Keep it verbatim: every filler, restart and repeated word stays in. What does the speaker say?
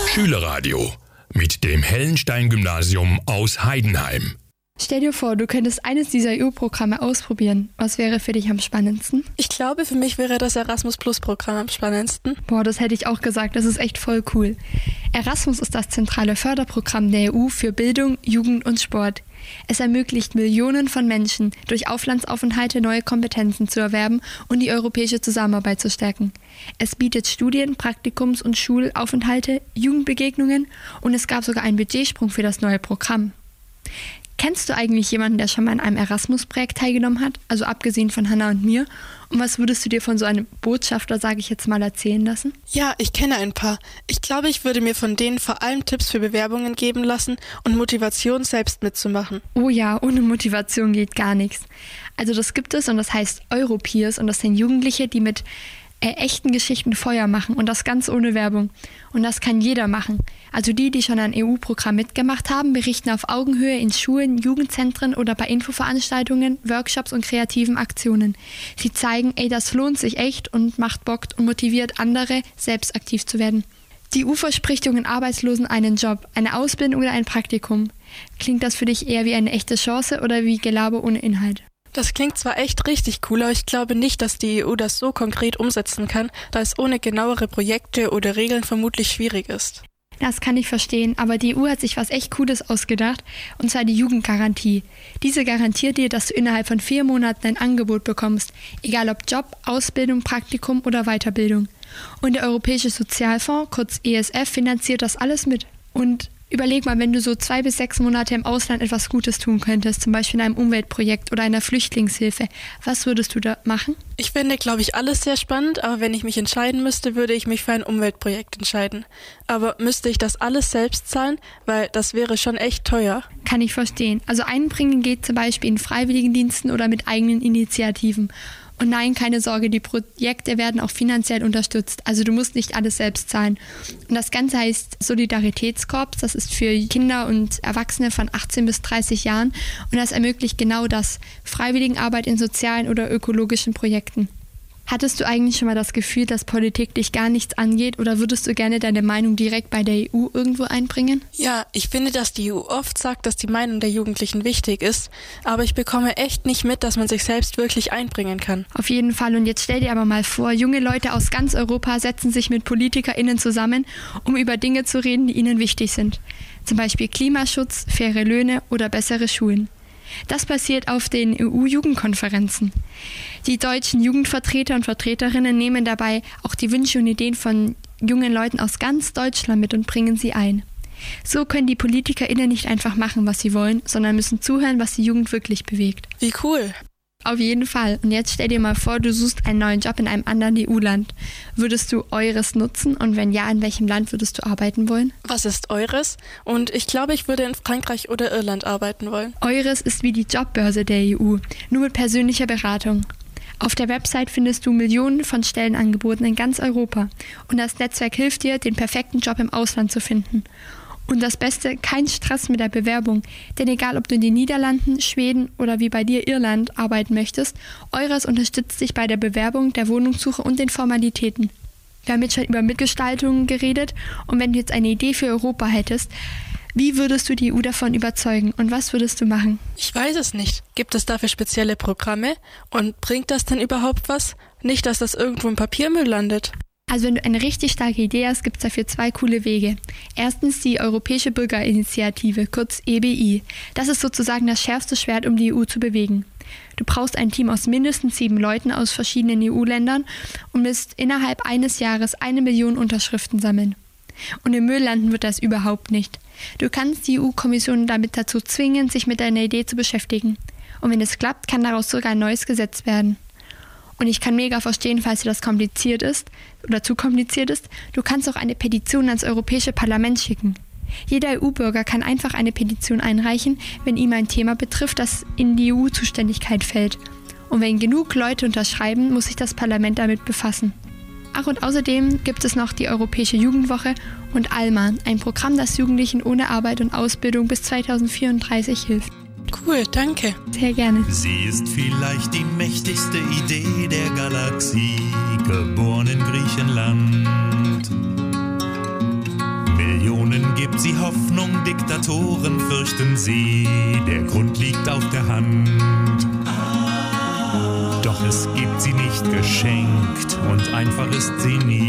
Schülerradio mit dem Hellenstein-Gymnasium aus Heidenheim. Stell dir vor, du könntest eines dieser E U-Programme ausprobieren. Was wäre für dich am spannendsten? Ich glaube, für mich wäre das Erasmus-Plus-Programm am spannendsten. Boah, das hätte ich auch gesagt. Das ist echt voll cool. Erasmus ist das zentrale Förderprogramm der E U für Bildung, Jugend und Sport. Es ermöglicht Millionen von Menschen, durch Auslandsaufenthalte neue Kompetenzen zu erwerben und die europäische Zusammenarbeit zu stärken. Es bietet Studien-, Praktikums- und Schulaufenthalte, Jugendbegegnungen und es gab sogar einen Budgetsprung für das neue Programm. Kennst du eigentlich jemanden, der schon mal an einem Erasmus-Projekt teilgenommen hat? Also abgesehen von Hannah und mir. Und was würdest du dir von so einem Botschafter, sage ich jetzt mal, erzählen lassen? Ja, ich kenne ein paar. Ich glaube, ich würde mir von denen vor allem Tipps für Bewerbungen geben lassen und Motivation, selbst mitzumachen. Oh ja, ohne Motivation geht gar nichts. Also das gibt es und das heißt Europeers und das sind Jugendliche, die mit äh, echten Geschichten Feuer machen und das ganz ohne Werbung. Und das kann jeder machen. Also die, die schon ein E U-Programm mitgemacht haben, berichten auf Augenhöhe in Schulen, Jugendzentren oder bei Infoveranstaltungen, Workshops und kreativen Aktionen. Sie zeigen, ey, das lohnt sich echt und macht Bock und motiviert andere, selbst aktiv zu werden. Die E U verspricht jungen Arbeitslosen einen Job, eine Ausbildung oder ein Praktikum. Klingt das für dich eher wie eine echte Chance oder wie Gelaber ohne Inhalt? Das klingt zwar echt richtig cool, aber ich glaube nicht, dass die E U das so konkret umsetzen kann, da es ohne genauere Projekte oder Regeln vermutlich schwierig ist. Das kann ich verstehen, aber die E U hat sich was echt Cooles ausgedacht, und zwar die Jugendgarantie. Diese garantiert dir, dass du innerhalb von vier Monaten ein Angebot bekommst, egal ob Job, Ausbildung, Praktikum oder Weiterbildung. Und der Europäische Sozialfonds, kurz E S F, finanziert das alles mit. Und überleg mal, wenn du so zwei bis sechs Monate im Ausland etwas Gutes tun könntest, zum Beispiel in einem Umweltprojekt oder einer Flüchtlingshilfe, was würdest du da machen? Ich finde, glaube ich, alles sehr spannend, aber wenn ich mich entscheiden müsste, würde ich mich für ein Umweltprojekt entscheiden. Aber müsste ich das alles selbst zahlen? Weil das wäre schon echt teuer. Kann ich verstehen. Also einbringen geht zum Beispiel in Freiwilligendiensten oder mit eigenen Initiativen. Und nein, keine Sorge, die Projekte werden auch finanziell unterstützt. Also du musst nicht alles selbst zahlen. Und das Ganze heißt Solidaritätskorps. Das ist für Kinder und Erwachsene von achtzehn bis dreißig Jahren. Und das ermöglicht genau das. Freiwilligenarbeit in sozialen oder ökologischen Projekten. Hattest du eigentlich schon mal das Gefühl, dass Politik dich gar nichts angeht, oder würdest du gerne deine Meinung direkt bei der E U irgendwo einbringen? Ja, ich finde, dass die E U oft sagt, dass die Meinung der Jugendlichen wichtig ist, aber ich bekomme echt nicht mit, dass man sich selbst wirklich einbringen kann. Auf jeden Fall. Und jetzt stell dir aber mal vor, junge Leute aus ganz Europa setzen sich mit PolitikerInnen zusammen, um über Dinge zu reden, die ihnen wichtig sind. Zum Beispiel Klimaschutz, faire Löhne oder bessere Schulen. Das passiert auf den E U-Jugendkonferenzen. Die deutschen Jugendvertreter und Vertreterinnen nehmen dabei auch die Wünsche und Ideen von jungen Leuten aus ganz Deutschland mit und bringen sie ein. So können die PolitikerInnen nicht einfach machen, was sie wollen, sondern müssen zuhören, was die Jugend wirklich bewegt. Wie cool! Auf jeden Fall. Und jetzt stell dir mal vor, du suchst einen neuen Job in einem anderen E U-Land. Würdest du Eures nutzen? Und wenn ja, in welchem Land würdest du arbeiten wollen? Was ist Eures? Und ich glaube, ich würde in Frankreich oder Irland arbeiten wollen. Eures ist wie die Jobbörse der E U, nur mit persönlicher Beratung. Auf der Website findest du Millionen von Stellenangeboten in ganz Europa. Und das Netzwerk hilft dir, den perfekten Job im Ausland zu finden. Und das Beste, kein Stress mit der Bewerbung. Denn egal, ob du in den Niederlanden, Schweden oder wie bei dir Irland arbeiten möchtest, Eures unterstützt dich bei der Bewerbung, der Wohnungssuche und den Formalitäten. Wir haben jetzt schon über Mitgestaltung geredet, und wenn du jetzt eine Idee für Europa hättest, wie würdest du die E U davon überzeugen und was würdest du machen? Ich weiß es nicht. Gibt es dafür spezielle Programme? Und bringt das denn überhaupt was? Nicht, dass das irgendwo im Papiermüll landet. Also wenn du eine richtig starke Idee hast, gibt es dafür zwei coole Wege. Erstens die Europäische Bürgerinitiative, kurz E B I. Das ist sozusagen das schärfste Schwert, um die E U zu bewegen. Du brauchst ein Team aus mindestens sieben Leuten aus verschiedenen E U-Ländern und musst innerhalb eines Jahres eine Million Unterschriften sammeln. Und im Müll landen wird das überhaupt nicht. Du kannst die E U-Kommission damit dazu zwingen, sich mit deiner Idee zu beschäftigen. Und wenn es klappt, kann daraus sogar ein neues Gesetz werden. Und ich kann mega verstehen, falls dir das kompliziert ist oder zu kompliziert ist, du kannst auch eine Petition ans Europäische Parlament schicken. Jeder E U-Bürger kann einfach eine Petition einreichen, wenn ihm ein Thema betrifft, das in die E U-Zuständigkeit fällt. Und wenn genug Leute unterschreiben, muss sich das Parlament damit befassen. Ach, und außerdem gibt es noch die Europäische Jugendwoche und ALMA, ein Programm, das Jugendlichen ohne Arbeit und Ausbildung bis zweitausendvierunddreißig hilft. Cool, danke. Sehr gerne. Sie ist vielleicht die mächtigste Idee der Galaxie, geboren in Griechenland. Millionen gibt sie Hoffnung, Diktatoren fürchten sie, der Grund liegt auf der Hand. Doch es gibt sie nicht geschenkt und einfach ist sie nie.